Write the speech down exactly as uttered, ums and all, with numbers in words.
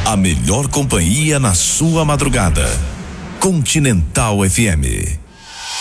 A melhor companhia na sua madrugada. Continental F M.